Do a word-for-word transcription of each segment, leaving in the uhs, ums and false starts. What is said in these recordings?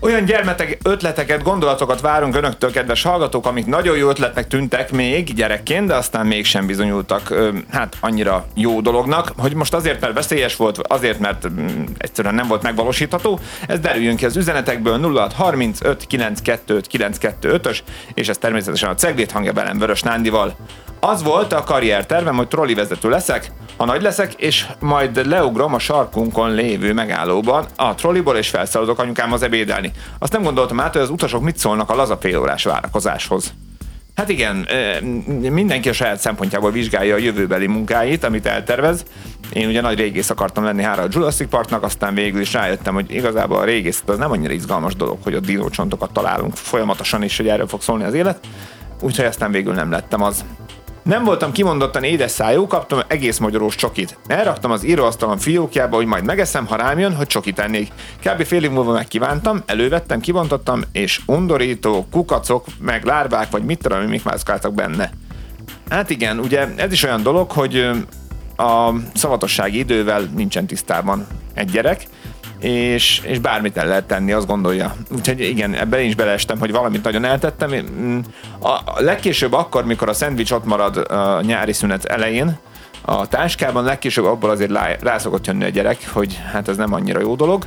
Olyan gyermetek ötleteket, gondolatokat várunk önöktől, kedves hallgatók, amik nagyon jó ötletnek tűntek még gyerekként, de aztán mégsem bizonyultak hát annyira jó dolognak, hogy most azért, mert veszélyes volt, azért, mert egyszerűen nem volt megvalósítható. Ez derüljön ki az üzenetekből. Nulla hat harmincöt kilencvenkettő kilencszázhuszonötös, és ez természetesen a Cegléd hangja velem, Vörös Nándival. Az volt a karriertervem, hogy trollivezető leszek, ha nagy leszek, és majd leugrom a sarkunkon lévő megállóban a trolliból, és felszállodok anyukámhoz ebédelni. Azt nem gondoltam át, hogy az utasok mit szólnak a laza félórás várakozáshoz. Hát igen, mindenki a saját szempontjából vizsgálja a jövőbeli munkáit, amit eltervez. Én ugye nagy régész akartam lenni hára a Jurassic Parknak, aztán végül is rájöttem, hogy igazából a régészet az nem annyira izgalmas dolog, hogy a dinócsontokat találunk folyamatosan is, hogy erről fog szólni az élet. Úgyhogy aztán végül nem lettem az. Nem voltam kimondottan édes szájú, kaptam egész magyarós csokit. Elraktam az íróasztalon fiókjába, hogy majd megeszem, ha rám jön, hogy csokit ennék. Kb. Fél év múlva megkívántam, elővettem, kibontottam, és undorító, kukacok, meg lárvák, vagy mit tudom, mik mászkáltak benne. Hát igen, ugye ez is olyan dolog, hogy a szavatossági idővel nincsen tisztában egy gyerek, és, és bármit el lehet tenni, azt gondolja. Úgyhogy igen, ebben én is beleestem, hogy valamit nagyon eltettem. A legkésőbb akkor, mikor a szendvics ott marad a nyári szünet elején, a táskában legkésőbb abból azért rá szokott jönni a gyerek, hogy hát ez nem annyira jó dolog,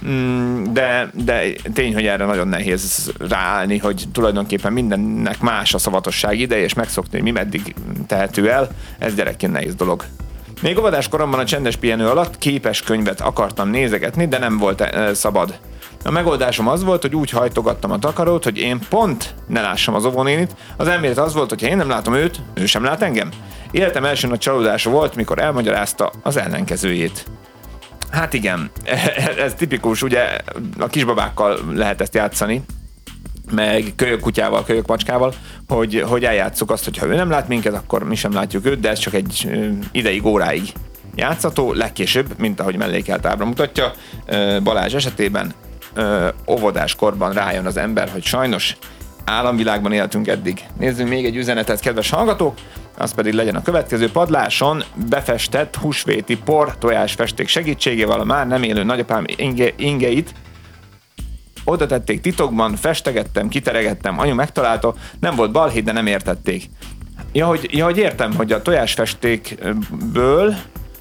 de, de tény, hogy erre nagyon nehéz ráállni, hogy tulajdonképpen mindennek más a szavatosság ideje, és megszokni, hogy mi meddig tehető el, ez gyerekként nehéz dolog. Még óvodás koromban a csendes pihenő alatt képes könyvet akartam nézegetni, de nem volt e, szabad. A megoldásom az volt, hogy úgy hajtogattam a takarót, hogy én pont ne lássam az óvónénit. Az elmélet az volt, hogy ha én nem látom őt, ő sem lát engem. Életem első nagy csalódása volt, mikor elmagyarázta az ellenkezőjét. Hát igen, ez tipikus, ugye a kisbabákkal lehet ezt játszani, meg kölyökkutyával, kölyökmacskával, hogy, hogy eljátsszuk azt, hogy ha ő nem lát minket, akkor mi sem látjuk őt, de ez csak egy ideig, óráig játszható, legkésőbb, mint ahogy mellékelt ábra mutatja. Balázs esetében óvodáskorban rájön az ember, hogy sajnos államvilágban éltünk eddig. Nézzünk még egy üzenetet, kedves hallgatók, az pedig legyen a következő. Padláson befestett húsvéti por tojásfesték segítségével a már nem élő nagyapám inge, ingeit oda tették titokban, festegettem, kiteregettem, anyu megtalálta, nem volt balhé, de nem értették. Ja, hogy, ja, hogy értem, hogy a tojásfestékből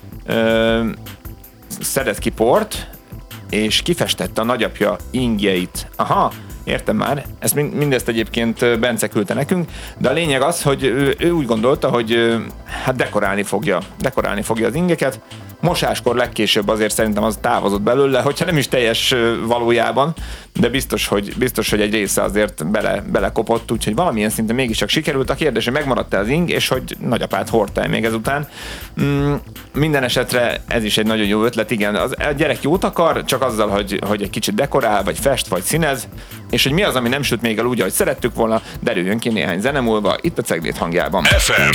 ö, szedett ki port, és kifestette a nagyapja ingjeit. Aha, értem már, ezt mindezt egyébként Bence küldte nekünk, de a lényeg az, hogy ő, ő úgy gondolta, hogy hát dekorálni fogja, dekorálni fogja az ingeket. Mosáskor legkésőbb azért szerintem az távozott belőle, hogyha nem is teljes valójában, de biztos, hogy, biztos, hogy egy része azért bele, belekopott, úgyhogy valamilyen szinten mégiscsak sikerült. A kérdés, hogy megmaradt-e az ing, és hogy nagyapát hordta még ezután. Mm, minden esetre ez is egy nagyon jó ötlet, igen. Az, a gyerek jót akar, csak azzal, hogy, hogy egy kicsit dekorál, vagy fest, vagy színez, és hogy mi az, ami nem süt még el úgy, ahogy szerettük volna, derüljön ki néhány zene múlva, itt a Cegléd hangjában. ef em